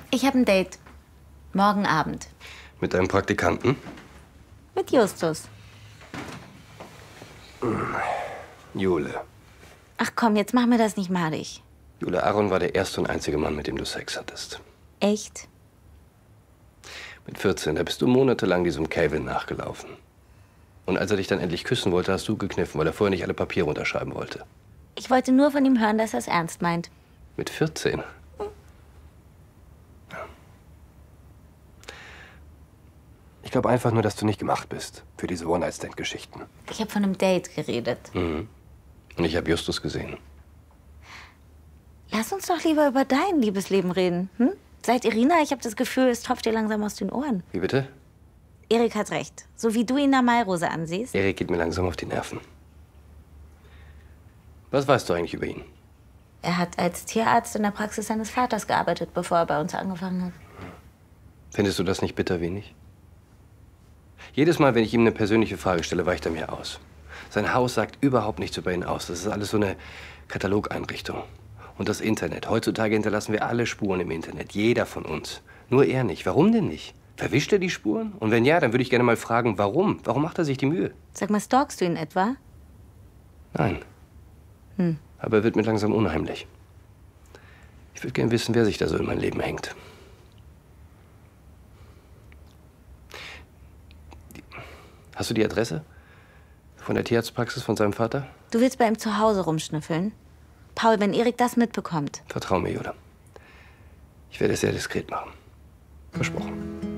Ich habe ein Date. Morgen Abend. Mit deinem Praktikanten? Mit Justus. Jule. Ach komm, jetzt mach mir das nicht madig. Jule, Aaron war der erste und einzige Mann, mit dem du Sex hattest. Echt? Mit 14, da bist du monatelang diesem Calvin nachgelaufen. Und als er dich dann endlich küssen wollte, hast du gekniffen, weil er vorher nicht alle Papiere unterschreiben wollte. Ich wollte nur von ihm hören, dass er es ernst meint. Mit 14? Ja. Ich glaube einfach nur, dass du nicht gemacht bist für diese One-Night-Stand-Geschichten. Ich habe von einem Date geredet. Mhm. Und ich habe Justus gesehen. Lass uns doch lieber über dein Liebesleben reden, hm? Seit Irina, ich habe das Gefühl, es tropft dir langsam aus den Ohren. Wie bitte? Erik hat recht. So wie du ihn der Mairose ansiehst. Erik geht mir langsam auf die Nerven. Was weißt du eigentlich über ihn? Er hat als Tierarzt in der Praxis seines Vaters gearbeitet, bevor er bei uns angefangen hat. Findest du das nicht bitter wenig? Jedes Mal, wenn ich ihm eine persönliche Frage stelle, weicht er mir aus. Sein Haus sagt überhaupt nichts über ihn aus. Das ist alles so eine Katalogeinrichtung. Und das Internet. Heutzutage hinterlassen wir alle Spuren im Internet. Jeder von uns. Nur er nicht. Warum denn nicht? Verwischt er die Spuren? Und wenn ja, dann würde ich gerne mal fragen, warum? Warum macht er sich die Mühe? Sag mal, stalkst du ihn etwa? Nein. Aber er wird mir langsam unheimlich. Ich würde gerne wissen, wer sich da so in mein Leben hängt. Hast du die Adresse von der Tierarztpraxis von seinem Vater? Du willst bei ihm zu Hause rumschnüffeln? Paul, wenn Erik das mitbekommt. Vertrau mir, Jule. Ich werde es sehr diskret machen. Versprochen.